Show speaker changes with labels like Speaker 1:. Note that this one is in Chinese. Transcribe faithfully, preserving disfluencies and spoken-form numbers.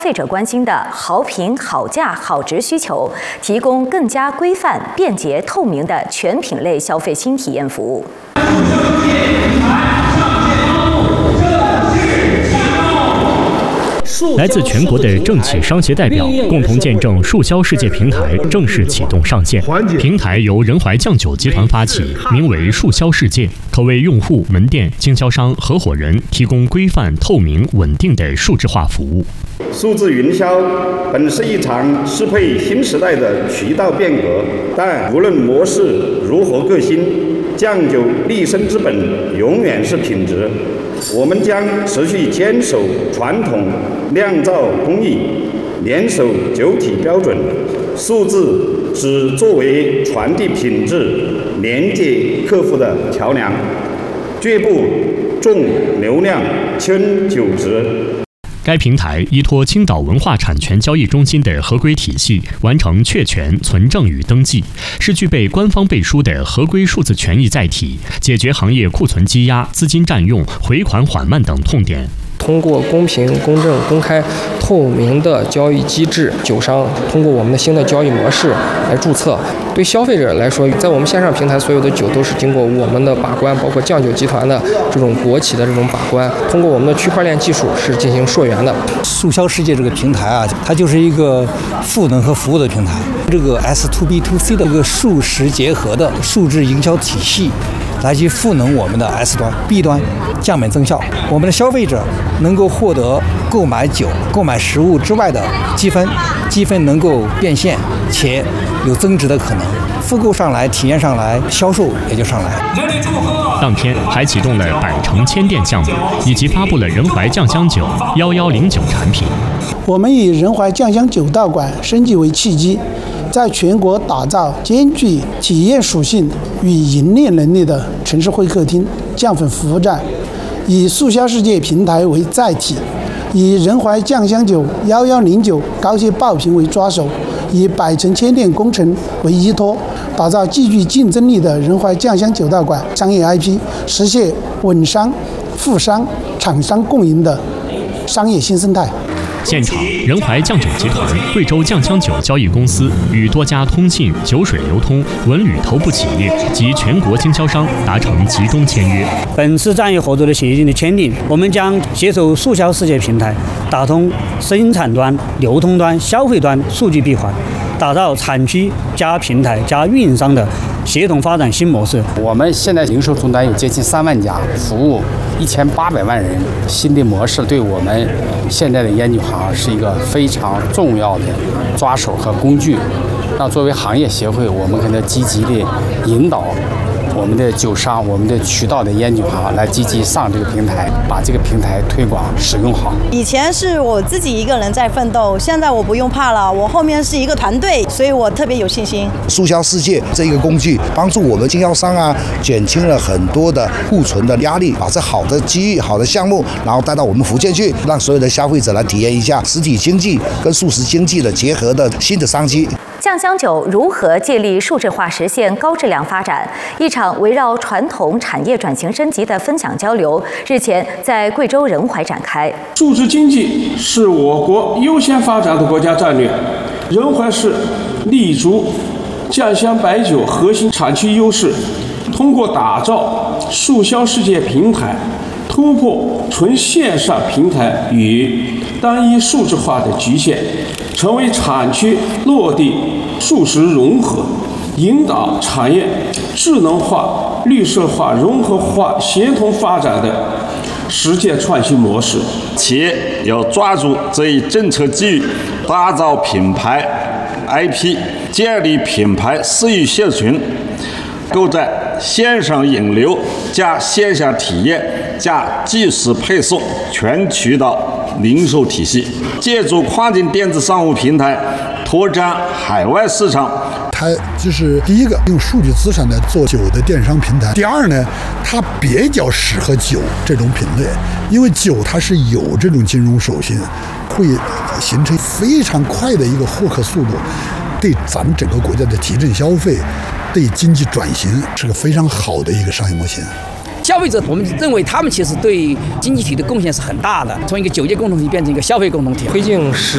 Speaker 1: 消费者关心的好品、好价、好值需求，提供更加规范、便捷、透明的全品类消费新体验服务。
Speaker 2: 来自全国的政企商协代表共同见证速销世界平台正式启动上线。平台由仁怀酱酒集团发起，名为速销世界，可为用户、门店、经销商、合伙人提供规范、透明、稳定的数字化服务。
Speaker 3: 数字营销本是一场适配新时代的渠道变革，但无论模式如何革新，酱酒立身之本永远是品质。我们将持续坚守传统酿造工艺，联手酒体标准，数字只作为传递品质、连接客户的桥梁，绝不重流量轻酒质。
Speaker 2: 该平台依托青岛文化产权交易中心的合规体系，完成确权、存证与登记，是具备官方背书的合规数字权益载体，解决行业库存积压、资金占用、回款缓慢等痛点。
Speaker 4: 通过公平、公正、公开、透明的交易机制，酒商通过我们的新的交易模式来注册。对消费者来说，在我们线上平台，所有的酒都是经过我们的把关，包括酱酒集团的这种国企的这种把关，通过我们的区块链技术是进行溯源的。
Speaker 5: 速销世界这个平台啊，它就是一个赋能和服务的平台，这个 S to B to C 的一个数实结合的数字营销体系，来去赋能我们的 S 端、B 端，降本增效。我们的消费者能够获得购买酒、购买食物之外的积分，积分能够变现且有增值的可能，复购上来、体验上来、销售也就上来。
Speaker 2: 当天还启动了百城千店项目，以及发布了仁怀酱香酒一一零九产品。
Speaker 6: 我们以仁怀酱香酒道馆升级为契机，在全国打造兼具体验属性与盈利能力的城市会客厅、酱粉服务站，以速销世界平台为载体，以仁怀酱香酒一一零九高阶爆品为抓手，以百城千店工程为依托，打造极具竞争力的仁怀酱香酒道馆商业 I P， 实现稳商、富商、厂商共赢的商业新生态。
Speaker 2: 现场，仁怀酱酒集团、贵州酱香酒交易公司与多家通信、酒水流通、文旅头部企业及全国经销商达成集中签约。
Speaker 7: 本次战役合作的协议经的签订，我们将携手速销世界平台，打通生产端、流通端、消费端数据闭环，打造产区加平台加运营商的协同发展新模式。
Speaker 8: 我们现在零售终端有接近三万家，服务一千八百万人。新的模式对我们现在的烟酒行是一个非常重要的抓手和工具。那作为行业协会，我们可能积极的引导我们的酒商、我们的渠道的烟酒行来积极上这个平台，把这个平台推广使用好。
Speaker 9: 以前是我自己一个人在奋斗，现在我不用怕了，我后面是一个团队，所以我特别有信心。
Speaker 10: 速销世界这一个工具，帮助我们经销商啊，减轻了很多的库存的压力，把这好的机遇、好的项目，然后带到我们福建去，让所有的消费者来体验一下实体经济跟速食经济的结合的新的商机。
Speaker 1: 酱香酒如何借力数字化实现高质量发展？一场围绕传统产业转型升级的分享交流，日前在贵州仁怀展开。
Speaker 11: 数字经济是我国优先发展的国家战略。仁怀市立足酱香白酒核心产区优势，通过打造速销世界平台，突破纯线上平台与单一数字化的局限，成为产区落地数实融合，引导产业智能化、绿色化、融合化协同发展的实践创新模式。
Speaker 12: 企业要抓住这一政策机遇，打造品牌 I P， 建立品牌私域社群，构建线上引流加线下体验加即时配送全渠道零售体系，借助跨境电子商务平台拓展海外市场。
Speaker 13: 它就是第一个用数据资产来做酒的电商平台。第二呢，它比较适合酒这种品类，因为酒它是有这种金融属性，会形成非常快的一个获客速度，对咱们整个国家的提振消费、对经济转型是个非常好的一个商业模型。
Speaker 14: 消费者，我们认为他们其实对经济体的贡献是很大的，从一个酒业共同体变成一个消费共同体。
Speaker 4: 推进实